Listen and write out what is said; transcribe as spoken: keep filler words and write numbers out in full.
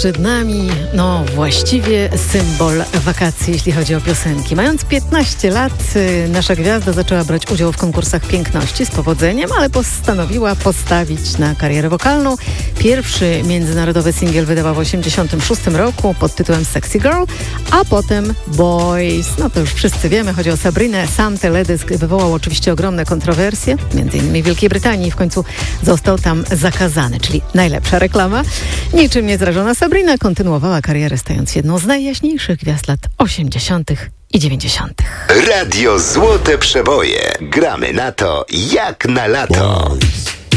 przed nami, no właściwie symbol wakacji, jeśli chodzi o piosenki. Mając piętnaście lat, nasza gwiazda zaczęła brać udział w konkursach piękności z powodzeniem, ale postanowiła postawić na karierę wokalną. Pierwszy międzynarodowy singiel wydała w osiemdziesiątym szóstym roku pod tytułem Sexy Girl, a potem Boys. No to już wszyscy wiemy, chodzi o Sabrinę. Sam teledysk wywołał oczywiście ogromne kontrowersje, między innymi w Wielkiej Brytanii, i w końcu został tam zakazany, czyli najlepsza reklama. Niczym niezrażona Sabrina kontynuowała karierę, stając jedną z najjaśniejszych gwiazd lat osiemdziesiątych i dziewięćdziesiątych. Radio Złote Przeboje. Gramy na to jak na lato.